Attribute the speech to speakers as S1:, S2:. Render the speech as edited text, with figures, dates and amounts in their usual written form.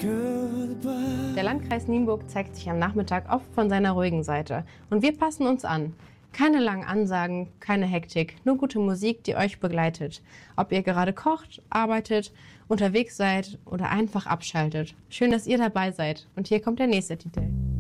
S1: Der Landkreis Nienburg zeigt sich am Nachmittag oft von seiner ruhigen Seite. Und wir passen uns an. Keine langen Ansagen, keine Hektik, nur gute Musik, die euch begleitet. Ob ihr gerade kocht, arbeitet, unterwegs seid oder einfach abschaltet. Schön, dass ihr dabei seid. Und hier kommt der nächste Titel.